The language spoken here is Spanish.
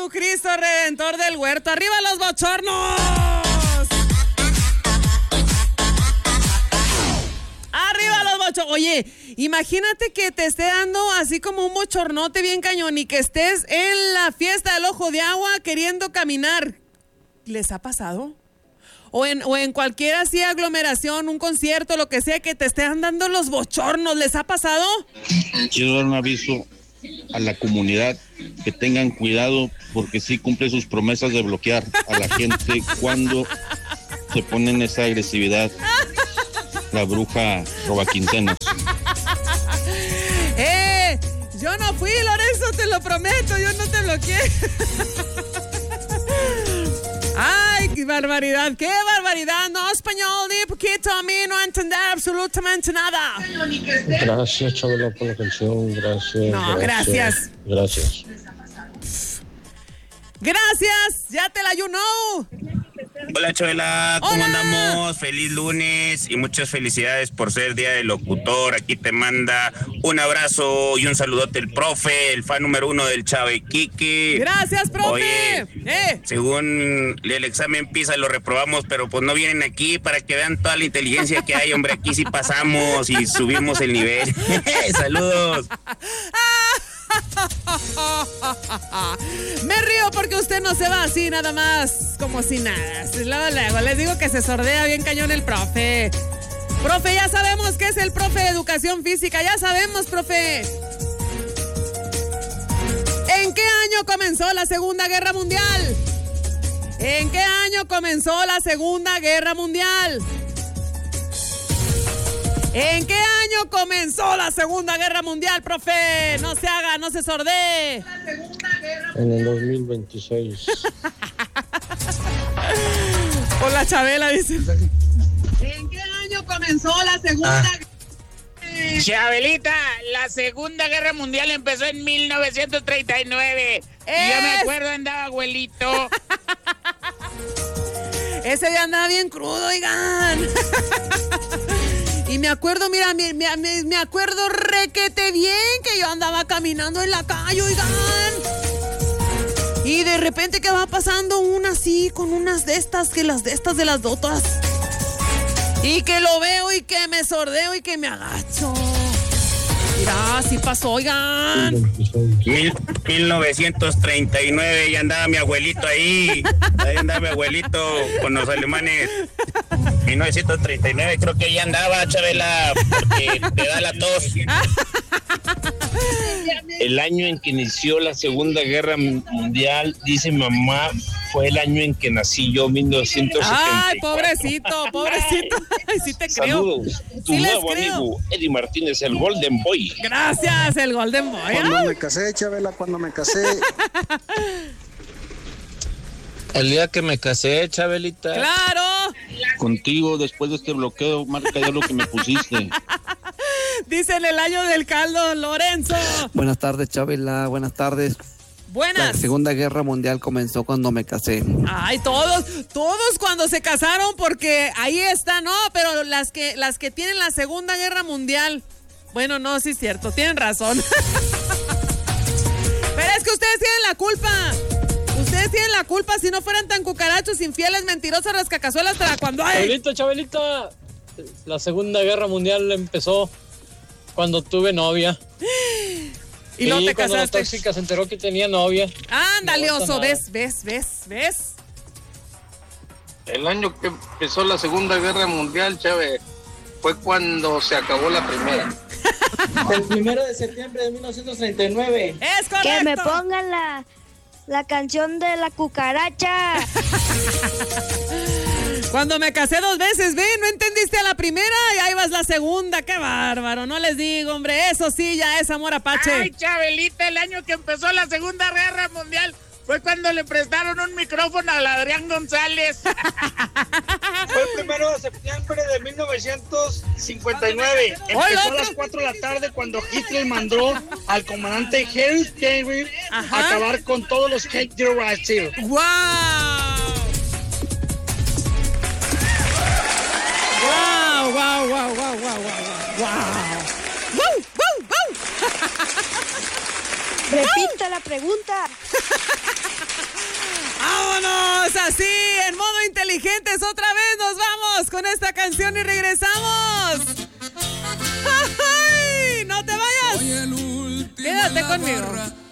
Jesucristo, Redentor del huerto. ¡Arriba los bochornos! ¡Arriba los bochornos! Oye, imagínate que te esté dando así como un bochornote bien cañón y que estés en la fiesta del Ojo de Agua queriendo caminar. ¿Les ha pasado? O en cualquier así aglomeración, un concierto, lo que sea, que te estén dando los bochornos. ¿Les ha pasado? Quiero dar un aviso a la comunidad que tengan cuidado porque sí cumple sus promesas de bloquear a la gente cuando se ponen esa agresividad. La bruja roba quincenas. Yo no fui, Lorenzo, te lo prometo, yo no te bloqueé. ¡Ay, qué barbaridad! ¡Qué barbaridad! No español ni poquito, a mí no entender absolutamente nada. Gracias, Chabela, por la canción. Gracias. No, gracias. Gracias. Gracias, ya te la you know. Hola, Chabela, ¿cómo andamos? Feliz lunes y muchas felicidades por ser Día del Locutor. Aquí te manda un abrazo y un saludote el profe, el fan número 1 del Chave Quique. Gracias, profe. Oye, según el examen PISA lo reprobamos, pero pues no vienen aquí para que vean toda la inteligencia que hay, hombre. Aquí sí pasamos y subimos el nivel. Saludos. Me río porque usted no se va así nada más, como si nada. Luego les digo que se sordea bien cañón el profe. Profe, ya sabemos que es el profe de educación física, ya sabemos, profe. ¿En qué año comenzó la Segunda Guerra Mundial? ¿En qué año comenzó la Segunda Guerra Mundial? ¿En qué año comenzó la Segunda Guerra Mundial, profe? No se haga, no se sordee. En el 2026. Hola, Chabela, dice. ¿En qué año comenzó la Segunda Guerra? Chabelita, la Segunda Guerra Mundial empezó en 1939. Y yo me acuerdo, andaba abuelito. Ese día andaba bien crudo, oigan. Y me acuerdo, mira, me acuerdo requete bien que yo andaba caminando en la calle, oigan. Y de repente que va pasando una así, con unas de estas, que las de estas de las dotas. Y que lo veo y que me sordeo y que me agacho. Mira, así pasó, oigan. 1939, ya andaba mi abuelito ahí. Ahí andaba mi abuelito con los alemanes. 1939 creo que ya andaba, Chabela, porque te da la tos. El año en que inició la Segunda Guerra Mundial, dice mi mamá, fue el año en que nací yo, 1974. Ay, pobrecito. Ay, sí te creo. Saludos. Tu Sí nuevo les creo. amigo, Eddie Martínez, el Golden Boy. Gracias, el Golden Boy. Cuando Ay. me casé, Chabela, cuando me casé. El día que me casé, Chabelita. ¡Claro! Contigo, después de este bloqueo, marca ya lo que me pusiste. Dicen el año del caldo, Lorenzo. Buenas tardes, Chabela. Buenas tardes. La Buenas. Segunda Guerra Mundial comenzó cuando me casé. Ay, todos cuando se casaron, porque ahí está, no, pero las que tienen la Segunda Guerra Mundial. Bueno, no, sí es cierto, tienen razón. Pero es que ustedes tienen la culpa. Ustedes tienen la culpa. Si no fueran tan cucarachos, infieles, mentirosos, rascacazuelas, para cuando hay. Chabelita, la Segunda Guerra Mundial empezó cuando tuve novia. Y no te cuando casaste. la tóxica se enteró que tenía novia. Ándale, No oso, pasa ¿ves? El año que empezó la Segunda Guerra Mundial, Chávez, fue cuando se acabó la primera. El 1 de septiembre de 1939. Es correcto. Que me pongan la canción de la cucaracha. Cuando me casé 2 veces, ¿ven? ¿No entendiste a la primera? Y ahí vas la segunda. ¡Qué bárbaro! No les digo, hombre. Eso sí, ya es amor apache. Ay, Chabelita, el año que empezó la Segunda Guerra Mundial fue cuando le prestaron un micrófono al Adrián González. Fue el 1 de septiembre de 1959. Empezó a las 4 de la tarde cuando Hitler mandó al comandante Heinz Himmler a acabar con todos los Hitler. ¡Wow! Repita la pregunta. Seguimos así, en modo inteligentes. Otra vez nos vamos con esta canción y regresamos. ¡Ay! ¡No te vayas! Quédate conmigo.